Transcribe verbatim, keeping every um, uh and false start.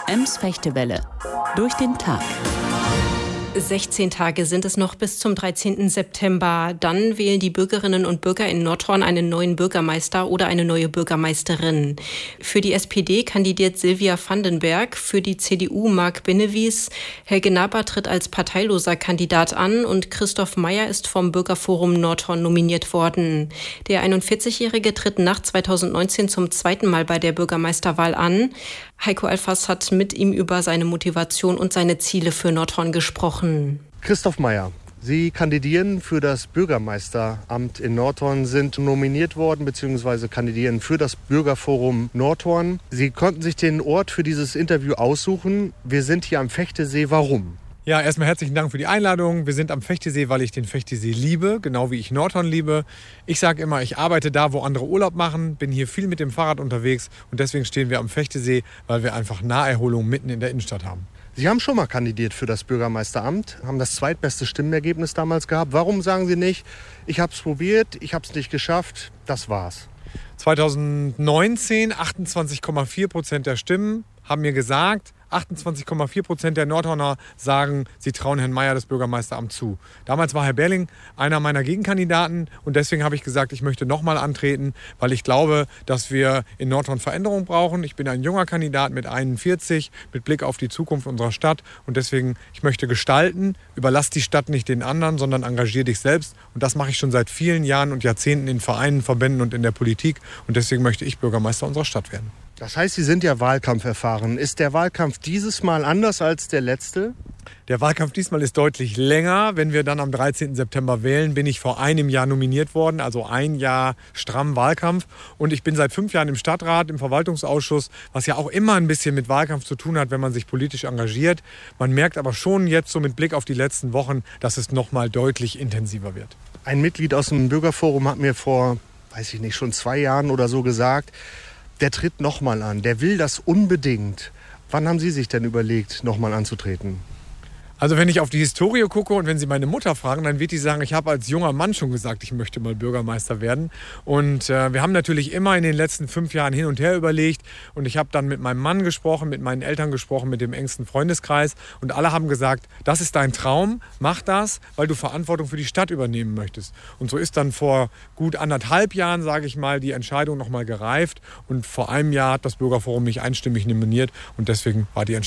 Ems Fechtewelle. Durch den Tag. sechzehn Tage sind es noch bis zum dreizehnten September. Dann wählen die Bürgerinnen und Bürger in Nordhorn einen neuen Bürgermeister oder eine neue Bürgermeisterin. Für die S P D kandidiert Silvia Vandenberg, für die C D U Marc Bennewies. Helge Naber tritt als parteiloser Kandidat an und Christoph Meyer ist vom Bürgerforum Nordhorn nominiert worden. Der einundvierzigjährige tritt nach zweitausendneunzehn zum zweiten Mal bei der Bürgermeisterwahl an. Heiko Alfas hat mit ihm über seine Motivation und seine Ziele für Nordhorn gesprochen. Christoph Meyer, Sie kandidieren für das Bürgermeisteramt in Nordhorn, sind nominiert worden bzw. kandidieren für das Bürgerforum Nordhorn. Sie konnten sich den Ort für dieses Interview aussuchen. Wir sind hier am Fechtesee. Warum? Ja, erstmal herzlichen Dank für die Einladung. Wir sind am Fechtesee, weil ich den Fechtesee liebe, genau wie ich Nordhorn liebe. Ich sage immer, ich arbeite da, wo andere Urlaub machen, bin hier viel mit dem Fahrrad unterwegs und deswegen stehen wir am Fechtesee, weil wir einfach Naherholung mitten in der Innenstadt haben. Sie haben schon mal kandidiert für das Bürgermeisteramt, haben das zweitbeste Stimmenergebnis damals gehabt. Warum sagen Sie nicht, ich habe es probiert, ich habe es nicht geschafft, das war's? zweitausendneunzehn, achtundzwanzig Komma vier Prozent der Stimmen haben mir gesagt, achtundzwanzig Komma vier Prozent der Nordhorner sagen, sie trauen Herrn Meyer das Bürgermeisteramt zu. Damals war Herr Berling einer meiner Gegenkandidaten und deswegen habe ich gesagt, ich möchte nochmal antreten, weil ich glaube, dass wir in Nordhorn Veränderung brauchen. Ich bin ein junger Kandidat mit einundvierzig, mit Blick auf die Zukunft unserer Stadt und deswegen, ich möchte gestalten, überlass die Stadt nicht den anderen, sondern engagier dich selbst und das mache ich schon seit vielen Jahren und Jahrzehnten in Vereinen, Verbänden und in der Politik und deswegen möchte ich Bürgermeister unserer Stadt werden. Das heißt, Sie sind ja Wahlkampf erfahren. Ist der Wahlkampf dieses Mal anders als der letzte? Der Wahlkampf diesmal ist deutlich länger. Wenn wir dann am dreizehnten September wählen, bin ich vor einem Jahr nominiert worden, also ein Jahr stramm Wahlkampf. Und ich bin seit fünf Jahren im Stadtrat, im Verwaltungsausschuss, was ja auch immer ein bisschen mit Wahlkampf zu tun hat, wenn man sich politisch engagiert. Man merkt aber schon jetzt so mit Blick auf die letzten Wochen, dass es noch mal deutlich intensiver wird. Ein Mitglied aus dem Bürgerforum hat mir vor, weiß ich nicht, schon zwei Jahren oder so gesagt, der tritt nochmal an, der will das unbedingt. Wann haben Sie sich denn überlegt, nochmal anzutreten? Also wenn ich auf die Historie gucke und wenn Sie meine Mutter fragen, dann wird die sagen, ich habe als junger Mann schon gesagt, ich möchte mal Bürgermeister werden. Und äh, wir haben natürlich immer in den letzten fünf Jahren hin und her überlegt. Und ich habe dann mit meinem Mann gesprochen, mit meinen Eltern gesprochen, mit dem engsten Freundeskreis. Und alle haben gesagt, das ist dein Traum, mach das, weil du Verantwortung für die Stadt übernehmen möchtest. Und so ist dann vor gut anderthalb Jahren, sage ich mal, die Entscheidung nochmal gereift. Und vor einem Jahr hat das Bürgerforum mich einstimmig nominiert. Und deswegen war die Entscheidung